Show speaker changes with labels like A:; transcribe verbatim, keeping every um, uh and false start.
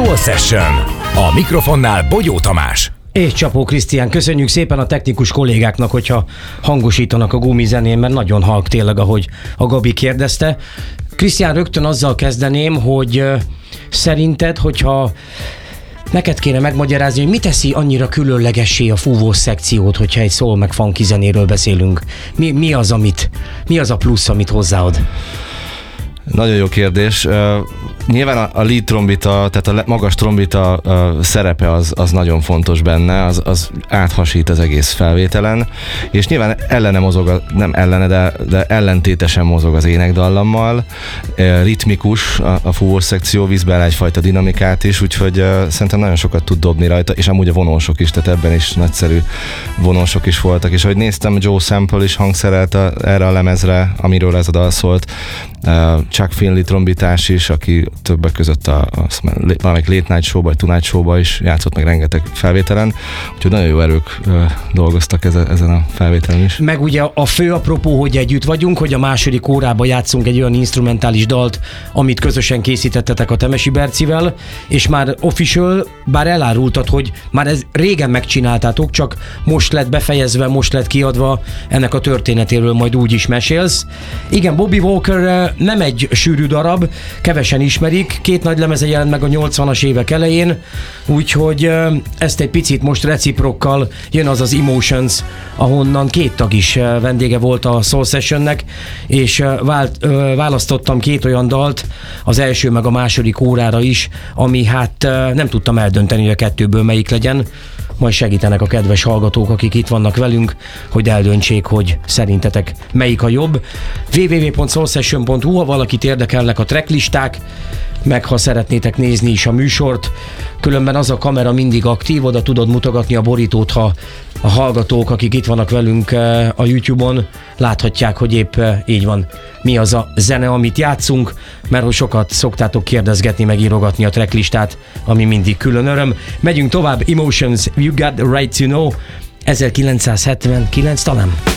A: Soul Session. A mikrofonnál Bogyó Tamás.
B: És Csapó Krisztián, köszönjük szépen a technikus kollégáknak, hogyha hangosítanak a gumizenén, mert nagyon halk tényleg, ahogy a Gabi kérdezte. Krisztián, rögtön azzal kezdeném, hogy uh, szerinted, hogyha neked kéne megmagyarázni, hogy mi teszi annyira különlegessé a fúvós szekciót, hogyha egy soul meg funky zenéről beszélünk. Mi, mi az, amit, mi az a plusz, amit hozzáad?
C: Nagyon jó kérdés. Uh, nyilván a, a lead trombita, tehát a magas trombita uh, szerepe az, az nagyon fontos benne, az, az áthasít az egész felvételen, és nyilván ellene mozog, a, nem ellene, de, de ellentétesen mozog az énekdallammal, uh, ritmikus a, a fúvós szekció, visz be egyfajta dinamikát is, úgyhogy uh, szerintem nagyon sokat tud dobni rajta, és amúgy a vonósok is, tehát ebben is nagyszerű vonósok is voltak, és ahogy néztem, Joe Sample is hangszerelt a, erre a lemezre, amiről ez a dal szólt, uh, Chuck Finley trombitás is, aki többek között a, a valamelyik Late Night Show-ba, vagy Tonight Show-ba is játszott meg rengeteg felvételen, úgyhogy nagyon jó erők ö, dolgoztak ezen, ezen a felvételen is.
B: Meg ugye a fő apropó, hogy együtt vagyunk, hogy a második órában játszunk egy olyan instrumentális dalt, amit közösen készítettetek a Temesi Bercivel, és már official, bár elárultad, hogy már ez régen megcsináltátok, csak most lett befejezve, most lett kiadva, ennek a történetéről majd úgy is mesélsz. Igen, Bobby Walker nem egy sűrű darab, kevesen ismerik, két nagy lemeze jelent meg a nyolcvanas évek elején, úgyhogy ezt egy picit most reciprokkal jön az az Emotions, ahonnan két tag is vendége volt a Soul Sessionnek, és vált, választottam két olyan dalt, az első meg a második órára is, ami hát nem tudtam eldönteni, hogy a kettőből melyik legyen. Majd segítenek a kedves hallgatók, akik itt vannak velünk, hogy eldöntsék, hogy szerintetek melyik a jobb. double-u double-u double-u pont soul session pont hu, ha valakit érdekelnek a tracklisták, meg ha szeretnétek nézni is a műsort. Különben az a kamera mindig aktív, oda tudod mutogatni a borítót, ha a hallgatók, akik itt vannak velünk a YouTube-on, láthatják, hogy épp így van. Mi az a zene, amit játszunk, mert hogy sokat szoktátok kérdezgetni, meg írogatni a tracklistát, ami mindig külön öröm. Megyünk tovább, Emotions, You Got the Right to Know, ezerkilencszázhetvenkilenc talán.